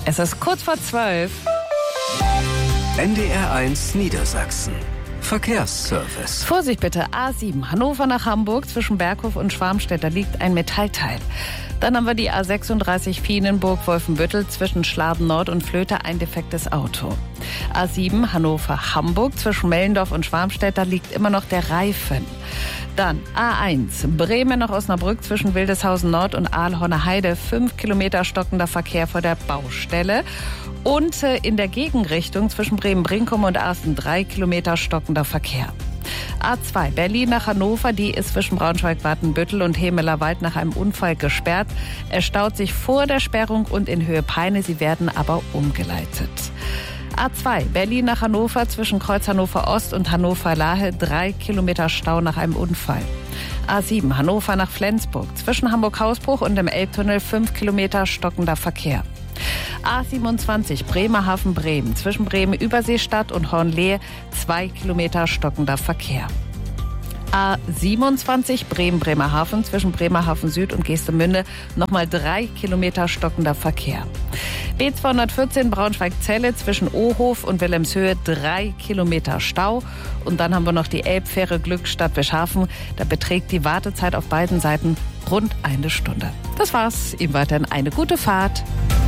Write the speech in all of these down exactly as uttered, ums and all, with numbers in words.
Es ist kurz vor zwölf. N D R eins Niedersachsen. Verkehrsservice. Vorsicht bitte, A sieben, Hannover nach Hamburg, zwischen Berghof und Schwarmstedt, da liegt ein Metallteil. Dann haben wir die A sechsunddreißig Fienenburg-Wolfenbüttel, zwischen Schladen Nord und Flöte, ein defektes Auto. A sieben, Hannover-Hamburg, zwischen Mellendorf und Schwarmstedt, da liegt immer noch der Reifen. Dann A eins, Bremen nach Osnabrück, zwischen Wildeshausen Nord und Aalhorner Heide, fünf Kilometer stockender Verkehr vor der Baustelle. Und in der Gegenrichtung zwischen Bremen-Brinkum und Arsten drei Kilometer stockender Verkehr. A zwei, Berlin nach Hannover, die ist zwischen Braunschweig-Watenbüttel und Hemelerwald nach einem Unfall gesperrt. Es staut sich vor der Sperrung und in Höhe Peine, sie werden aber umgeleitet. A zwei, Berlin nach Hannover, zwischen Kreuz Hannover Ost und Hannover Lahe, drei Kilometer Stau nach einem Unfall. A sieben, Hannover nach Flensburg, zwischen Hamburg-Hausbruch und dem Elbtunnel, fünf Kilometer stockender Verkehr. A siebenundzwanzig, Bremerhaven-Bremen, zwischen Bremen-Überseestadt und Hornlehe, zwei Kilometer stockender Verkehr. A siebenundzwanzig, Bremen-Bremerhaven, zwischen Bremerhaven Süd und Geestemünde, nochmal drei Kilometer stockender Verkehr. B zweihundertvierzehn, Braunschweig-Celle, zwischen Ohof und Wilhelmshöhe, drei Kilometer Stau. Und dann haben wir noch die Elbfähre Glückstadt-Bischhafen, da beträgt die Wartezeit auf beiden Seiten rund eine Stunde. Das war's, Ihnen weiterhin eine gute Fahrt.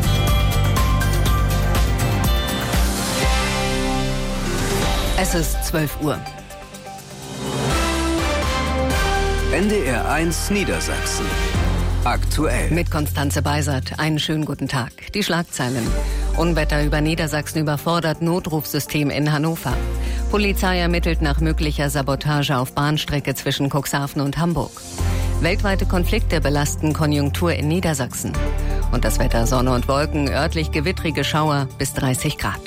Es ist zwölf Uhr. N D R eins Niedersachsen. Aktuell. Mit Konstanze Beisert. Einen schönen guten Tag. Die Schlagzeilen. Unwetter über Niedersachsen überfordert Notrufsystem in Hannover. Polizei ermittelt nach möglicher Sabotage auf Bahnstrecke zwischen Cuxhaven und Hamburg. Weltweite Konflikte belasten Konjunktur in Niedersachsen. Und das Wetter: Sonne und Wolken, örtlich gewittrige Schauer bis dreißig Grad.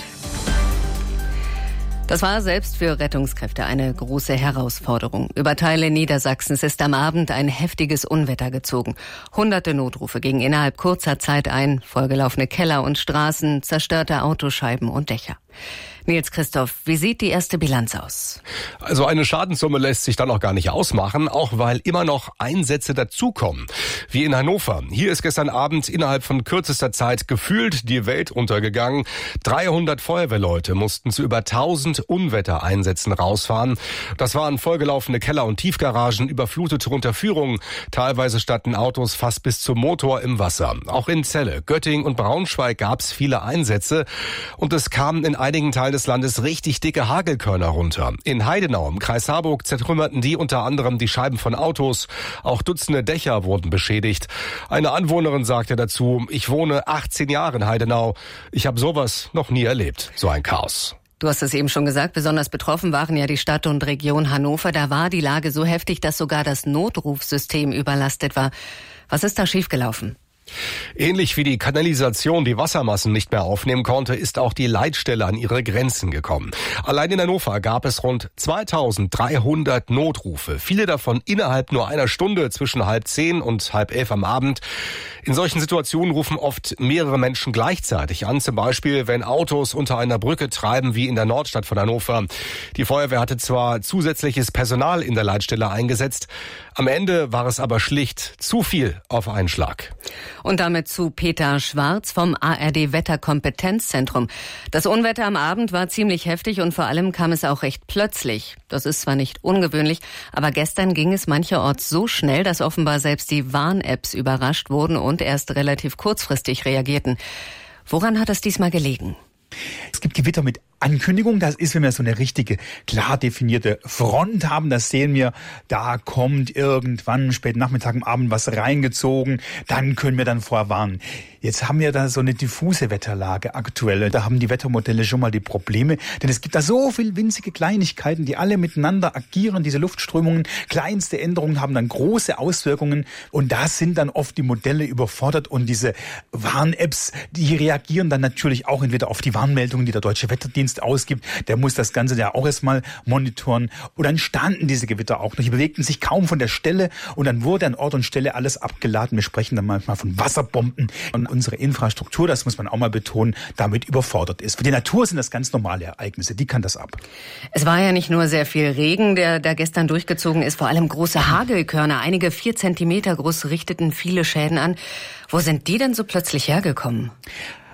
Das war selbst für Rettungskräfte eine große Herausforderung. Über Teile Niedersachsens ist am Abend ein heftiges Unwetter gezogen. Hunderte Notrufe gingen innerhalb kurzer Zeit ein, vollgelaufene Keller und Straßen, zerstörte Autoscheiben und Dächer. Nils Christoph, wie sieht die erste Bilanz aus? Also eine Schadenssumme lässt sich dann noch gar nicht ausmachen, auch weil immer noch Einsätze dazukommen. Wie in Hannover. Hier ist gestern Abend innerhalb von kürzester Zeit gefühlt die Welt untergegangen. dreihundert Feuerwehrleute mussten zu über tausend Unwettereinsätzen rausfahren. Das waren vollgelaufene Keller und Tiefgaragen, überflutete Unterführungen. Teilweise standen Autos fast bis zum Motor im Wasser. Auch in Celle, Göttingen und Braunschweig gab es viele Einsätze. Und es kamen in einigen Teilen des Landes richtig dicke Hagelkörner runter. In Heidenau im Kreis Harburg zertrümmerten die unter anderem die Scheiben von Autos. Auch Dutzende Dächer wurden beschädigt. Eine Anwohnerin sagte dazu: Ich wohne achtzehn Jahre in Heidenau. Ich habe sowas noch nie erlebt. So ein Chaos. Du hast es eben schon gesagt, besonders betroffen waren ja die Stadt und Region Hannover. Da war die Lage so heftig, dass sogar das Notrufsystem überlastet war. Was ist da schiefgelaufen? Ähnlich wie die Kanalisation die Wassermassen nicht mehr aufnehmen konnte, ist auch die Leitstelle an ihre Grenzen gekommen. Allein in Hannover gab es rund zweitausenddreihundert Notrufe. Viele davon innerhalb nur einer Stunde zwischen halb zehn und halb elf am Abend. In solchen Situationen rufen oft mehrere Menschen gleichzeitig an. Zum Beispiel, wenn Autos unter einer Brücke treiben, wie in der Nordstadt von Hannover. Die Feuerwehr hatte zwar zusätzliches Personal in der Leitstelle eingesetzt. Am Ende war es aber schlicht zu viel auf einen Schlag. Und damit zu Peter Schwarz vom A R D Wetterkompetenzzentrum. Das Unwetter am Abend war ziemlich heftig und vor allem kam es auch recht plötzlich. Das ist zwar nicht ungewöhnlich, aber gestern ging es mancherorts so schnell, dass offenbar selbst die Warn-Apps überrascht wurden und erst relativ kurzfristig reagierten. Woran hat es diesmal gelegen? Es gibt Gewitter mit Ankündigung. Das ist, wenn wir so eine richtige, klar definierte Front haben. Das sehen wir, da kommt irgendwann spät Nachmittag, am Abend was reingezogen. Dann können wir dann vorwarnen. Jetzt haben wir da so eine diffuse Wetterlage aktuell. Da haben die Wettermodelle schon mal die Probleme. Denn es gibt da so viel winzige Kleinigkeiten, die alle miteinander agieren. Diese Luftströmungen, kleinste Änderungen haben dann große Auswirkungen. Und da sind dann oft die Modelle überfordert. Und diese Warn-Apps, die reagieren dann natürlich auch entweder auf die Warnmeldungen, die der Deutsche Wetterdienst ausgibt. Der muss das Ganze ja auch erstmal monitoren. Und dann standen diese Gewitter auch noch. Die bewegten sich kaum von der Stelle. Und dann wurde an Ort und Stelle alles abgeladen. Wir sprechen dann manchmal von Wasserbomben. Und unsere Infrastruktur, das muss man auch mal betonen, damit überfordert ist. Für die Natur sind das ganz normale Ereignisse. Die kann das ab. Es war ja nicht nur sehr viel Regen, der da gestern durchgezogen ist. Vor allem große Hagelkörner, einige vier Zentimeter groß, richteten viele Schäden an. Wo sind die denn so plötzlich hergekommen?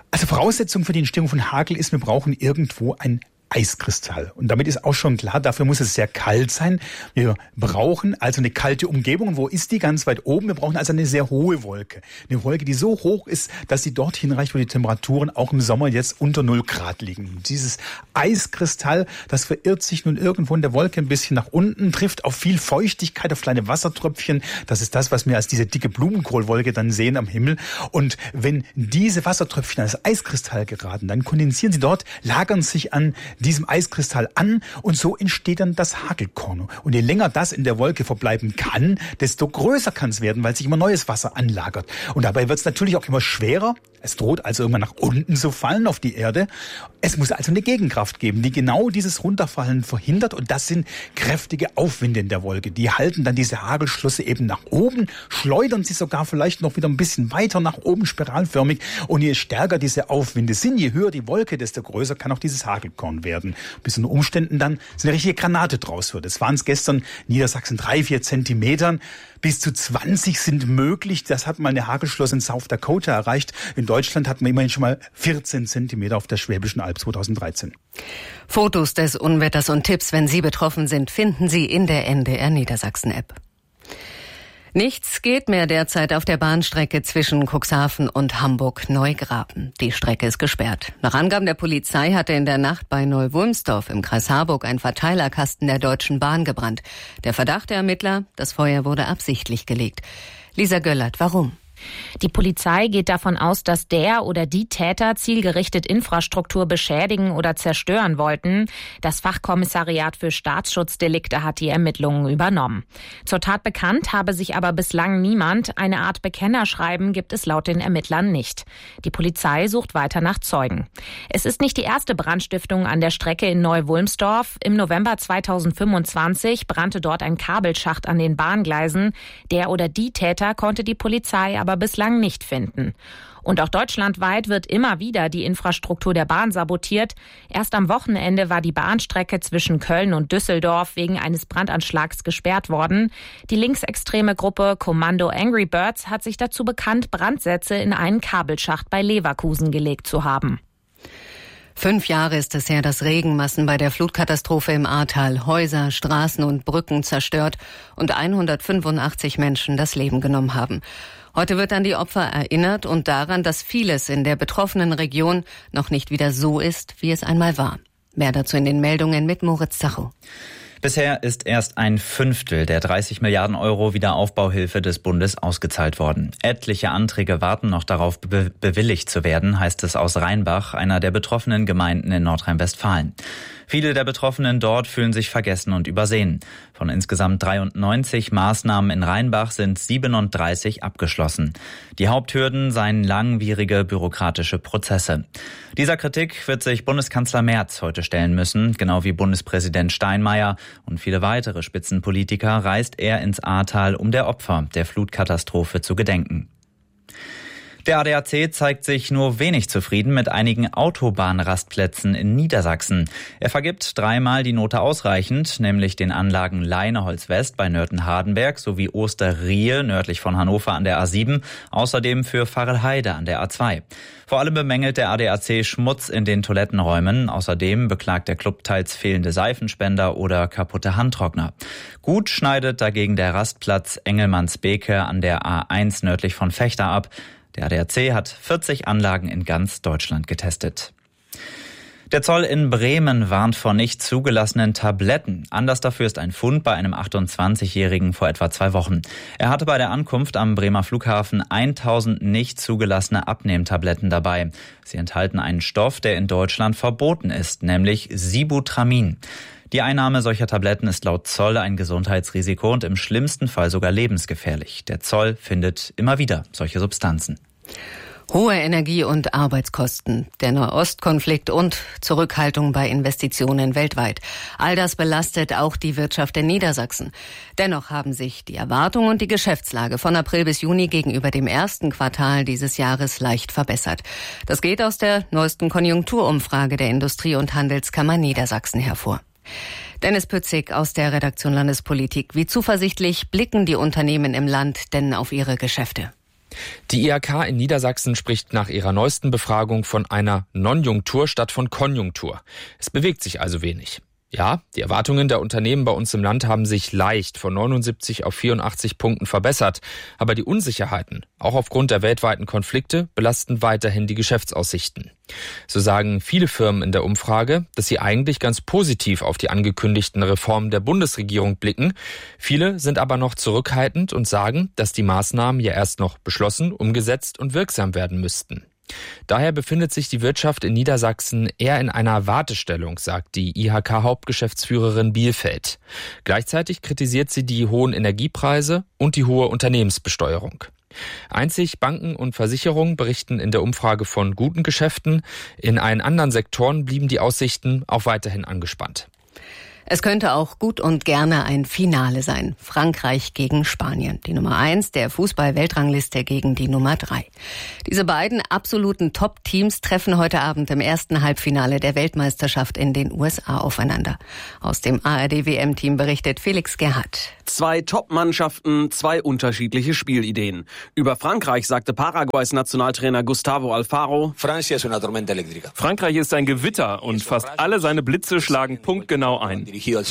Also Voraussetzung für die Entstehung von Hagel ist, wir brauchen irgendwo ein Eiskristall. Und damit ist auch schon klar, dafür muss es sehr kalt sein. Wir brauchen also eine kalte Umgebung. Und wo ist die? Ganz weit oben. Wir brauchen also eine sehr hohe Wolke. Eine Wolke, die so hoch ist, dass sie dorthin reicht, wo die Temperaturen auch im Sommer jetzt unter null Grad liegen. Und dieses Eiskristall, das verirrt sich nun irgendwo in der Wolke ein bisschen nach unten, trifft auf viel Feuchtigkeit, auf kleine Wassertröpfchen. Das ist das, was wir als diese dicke Blumenkohlwolke dann sehen am Himmel. Und wenn diese Wassertröpfchen als Eiskristall geraten, dann kondensieren sie dort, lagern sich an diesem Eiskristall an und so entsteht dann das Hagelkorn. Und je länger das in der Wolke verbleiben kann, desto größer kann es werden, weil sich immer neues Wasser anlagert. Und dabei wird es natürlich auch immer schwerer. Es droht also irgendwann nach unten zu fallen auf die Erde. Es muss also eine Gegenkraft geben, die genau dieses Runterfallen verhindert. Und das sind kräftige Aufwinde in der Wolke. Die halten dann diese Hagelschlüsse eben nach oben, schleudern sie sogar vielleicht noch wieder ein bisschen weiter nach oben, spiralförmig. Und je stärker diese Aufwinde sind, je höher die Wolke, desto größer kann auch dieses Hagelkorn werden. Bis unter Umständen dann so eine richtige Granate draus wird. Es waren es gestern in Niedersachsen drei, vier Zentimetern. Bis zu zwanzig sind möglich. Das hat mal eine Hagelschloss in South Dakota erreicht. In Deutschland hatten wir immerhin schon mal vierzehn Zentimeter auf der Schwäbischen Alb zweitausenddreizehn. Fotos des Unwetters und Tipps, wenn Sie betroffen sind, finden Sie in der N D R Niedersachsen-App. Nichts geht mehr derzeit auf der Bahnstrecke zwischen Cuxhaven und Hamburg-Neugraben. Die Strecke ist gesperrt. Nach Angaben der Polizei hatte in der Nacht bei Neu-Wulmsdorf im Kreis Harburg ein Verteilerkasten der Deutschen Bahn gebrannt. Der Verdacht der Ermittler, das Feuer wurde absichtlich gelegt. Lisa Göllert, warum? Die Polizei geht davon aus, dass der oder die Täter zielgerichtet Infrastruktur beschädigen oder zerstören wollten. Das Fachkommissariat für Staatsschutzdelikte hat die Ermittlungen übernommen. Zur Tat bekannt habe sich aber bislang niemand. Eine Art Bekennerschreiben gibt es laut den Ermittlern nicht. Die Polizei sucht weiter nach Zeugen. Es ist nicht die erste Brandstiftung an der Strecke in Neu-Wulmsdorf. Im November zweitausendfünfundzwanzig brannte dort ein Kabelschacht an den Bahngleisen. Der oder die Täter konnte die Polizei aber aber bislang nicht finden. Und auch deutschlandweit wird immer wieder die Infrastruktur der Bahn sabotiert. Erst am Wochenende war die Bahnstrecke zwischen Köln und Düsseldorf wegen eines Brandanschlags gesperrt worden. Die linksextreme Gruppe Kommando Angry Birds hat sich dazu bekannt, Brandsätze in einen Kabelschacht bei Leverkusen gelegt zu haben. Fünf Jahre ist es her, dass Regenmassen bei der Flutkatastrophe im Ahrtal Häuser, Straßen und Brücken zerstört und hundertfünfundachtzig Menschen das Leben genommen haben. Heute wird an die Opfer erinnert und daran, dass vieles in der betroffenen Region noch nicht wieder so ist, wie es einmal war. Mehr dazu in den Meldungen mit Moritz Zacho. Bisher ist erst ein Fünftel der dreißig Milliarden Euro Wiederaufbauhilfe des Bundes ausgezahlt worden. Etliche Anträge warten noch darauf, be- bewilligt zu werden, heißt es aus Rheinbach, einer der betroffenen Gemeinden in Nordrhein-Westfalen. Viele der Betroffenen dort fühlen sich vergessen und übersehen. Von insgesamt dreiundneunzig Maßnahmen in Rheinbach sind siebenunddreißig abgeschlossen. Die Haupthürden seien langwierige bürokratische Prozesse. Dieser Kritik wird sich Bundeskanzler Merz heute stellen müssen. Genau wie Bundespräsident Steinmeier und viele weitere Spitzenpolitiker reist er ins Ahrtal, um der Opfer der Flutkatastrophe zu gedenken. Der A D A C zeigt sich nur wenig zufrieden mit einigen Autobahnrastplätzen in Niedersachsen. Er vergibt dreimal die Note ausreichend, nämlich den Anlagen Leineholz West bei Nörten-Hardenberg sowie Osterriehe nördlich von Hannover an der A sieben, außerdem für Varelheide an der A zwei. Vor allem bemängelt der A D A C Schmutz in den Toilettenräumen. Außerdem beklagt der Club teils fehlende Seifenspender oder kaputte Handtrockner. Gut schneidet dagegen der Rastplatz Engelmannsbeke an der A eins nördlich von Vechta ab. Der A D A C hat vierzig Anlagen in ganz Deutschland getestet. Der Zoll in Bremen warnt vor nicht zugelassenen Tabletten. Anlass dafür ist ein Fund bei einem achtundzwanzigjährigen vor etwa zwei Wochen. Er hatte bei der Ankunft am Bremer Flughafen tausend nicht zugelassene Abnehmtabletten dabei. Sie enthalten einen Stoff, der in Deutschland verboten ist, nämlich Sibutramin. Die Einnahme solcher Tabletten ist laut Zoll ein Gesundheitsrisiko und im schlimmsten Fall sogar lebensgefährlich. Der Zoll findet immer wieder solche Substanzen. Hohe Energie- und Arbeitskosten, der Nahostkonflikt und Zurückhaltung bei Investitionen weltweit. All das belastet auch die Wirtschaft in Niedersachsen. Dennoch haben sich die Erwartungen und die Geschäftslage von April bis Juni gegenüber dem ersten Quartal dieses Jahres leicht verbessert. Das geht aus der neuesten Konjunkturumfrage der Industrie- und Handelskammer Niedersachsen hervor. Dennis Pützig aus der Redaktion Landespolitik. Wie zuversichtlich blicken die Unternehmen im Land denn auf ihre Geschäfte? Die I H K in Niedersachsen spricht nach ihrer neuesten Befragung von einer Nonjunktur statt von Konjunktur. Es bewegt sich also wenig. Ja, die Erwartungen der Unternehmen bei uns im Land haben sich leicht von neunundsiebzig auf vierundachtzig Punkten verbessert. Aber die Unsicherheiten, auch aufgrund der weltweiten Konflikte, belasten weiterhin die Geschäftsaussichten. So sagen viele Firmen in der Umfrage, dass sie eigentlich ganz positiv auf die angekündigten Reformen der Bundesregierung blicken. Viele sind aber noch zurückhaltend und sagen, dass die Maßnahmen ja erst noch beschlossen, umgesetzt und wirksam werden müssten. Daher befindet sich die Wirtschaft in Niedersachsen eher in einer Wartestellung, sagt die I H K-Hauptgeschäftsführerin Bielfeld. Gleichzeitig kritisiert sie die hohen Energiepreise und die hohe Unternehmensbesteuerung. Einzig Banken und Versicherungen berichten in der Umfrage von guten Geschäften. In allen anderen Sektoren blieben die Aussichten auch weiterhin angespannt. Es könnte auch gut und gerne ein Finale sein. Frankreich gegen Spanien. Die Nummer eins der Fußball-Weltrangliste gegen die Nummer drei. Diese beiden absoluten Top-Teams treffen heute Abend im ersten Halbfinale der Weltmeisterschaft in den U S A aufeinander. Aus dem A R D-W M-Team berichtet Felix Gerhardt. Zwei Top-Mannschaften, zwei unterschiedliche Spielideen. Über Frankreich sagte Paraguays Nationaltrainer Gustavo Alfaro: Frankreich ist ein Gewitter und fast alle seine Blitze schlagen punktgenau ein.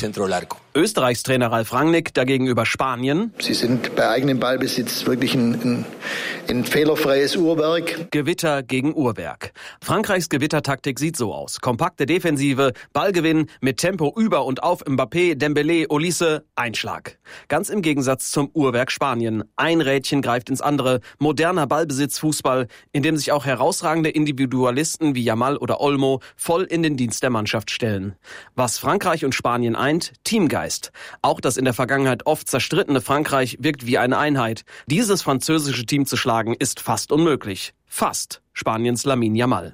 Österreichs Trainer Ralf Rangnick dagegen über Spanien: Sie sind bei eigenem Ballbesitz wirklich ein, ein, ein fehlerfreies Uhrwerk. Gewitter gegen Uhrwerk. Frankreichs Gewittertaktik sieht so aus: kompakte Defensive, Ballgewinn mit Tempo über und auf Mbappé, Dembélé, Olise, Einschlag. Ganz im Gegensatz zum Uhrwerk Spanien. Ein Rädchen greift ins andere, moderner Ballbesitzfußball, in dem sich auch herausragende Individualisten wie Yamal oder Olmo voll in den Dienst der Mannschaft stellen. Was Frankreich und Spanien eint: Teamgeist. Auch das in der Vergangenheit oft zerstrittene Frankreich wirkt wie eine Einheit. Dieses französische Team zu schlagen ist fast unmöglich. Fast. Spaniens Lamine Yamal.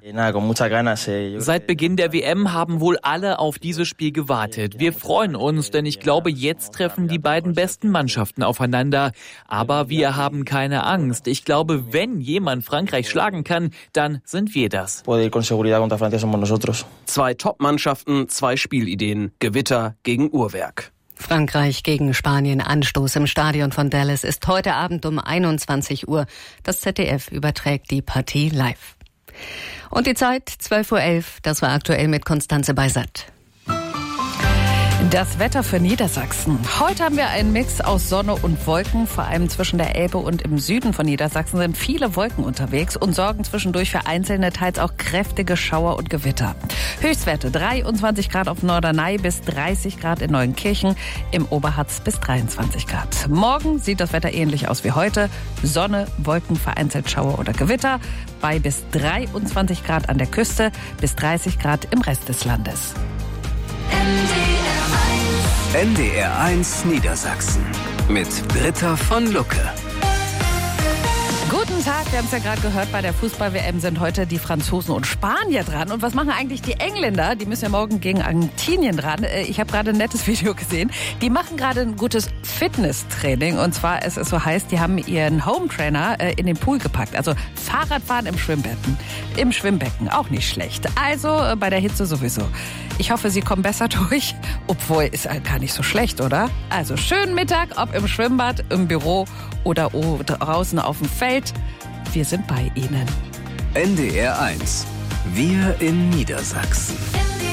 Seit Beginn der W M haben wohl alle auf dieses Spiel gewartet. Wir freuen uns, denn ich glaube, jetzt treffen die beiden besten Mannschaften aufeinander. Aber wir haben keine Angst. Ich glaube, wenn jemand Frankreich schlagen kann, dann sind wir das. Zwei Top-Mannschaften, zwei Spielideen. Gewitter gegen Uhrwerk. Frankreich gegen Spanien. Anstoß im Stadion von Dallas ist heute Abend um einundzwanzig Uhr. Das Z D F überträgt die Partie live. Und die Zeit zwölf Uhr elf. Das war aktuell mit Konstanze Beisat. Das Wetter für Niedersachsen. Heute haben wir einen Mix aus Sonne und Wolken. Vor allem zwischen der Elbe und im Süden von Niedersachsen sind viele Wolken unterwegs und sorgen zwischendurch für einzelne, teils auch kräftige Schauer und Gewitter. Höchstwerte dreiundzwanzig Grad auf Norderney bis dreißig Grad in Neunkirchen, im Oberharz bis dreiundzwanzig Grad. Morgen sieht das Wetter ähnlich aus wie heute. Sonne, Wolken, vereinzelt Schauer oder Gewitter bei bis dreiundzwanzig Grad an der Küste, bis dreißig Grad im Rest des Landes. N D R eins Niedersachsen mit Britta von Lucke. Guten Tag, wir haben es ja gerade gehört, bei der Fußball-W M sind heute die Franzosen und Spanier dran. Und was machen eigentlich die Engländer? Die müssen ja morgen gegen Argentinien dran. Ich habe gerade ein nettes Video gesehen. Die machen gerade ein gutes Fitnesstraining. Und zwar, es ist so heiß, die haben ihren Home-Trainer in den Pool gepackt. Also Fahrradfahren im Schwimmbecken. Im Schwimmbecken, auch nicht schlecht. Also bei der Hitze sowieso. Ich hoffe, sie kommen besser durch. Obwohl, ist halt gar nicht so schlecht, oder? Also schönen Mittag, ob im Schwimmbad, im Büro oder draußen auf dem Feld. Wir sind bei Ihnen. N D R eins. Wir in Niedersachsen.